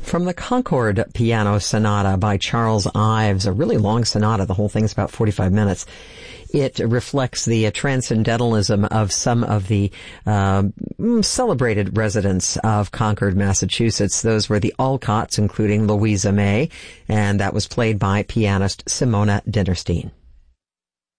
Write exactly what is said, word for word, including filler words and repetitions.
From the Concord Piano Sonata by Charles Ives, a really long sonata. The whole thing's about forty-five minutes. It reflects the uh, transcendentalism of some of the uh, celebrated residents of Concord, Massachusetts. Those were the Alcotts, including Louisa May, and that was played by pianist Simona Dinnerstein.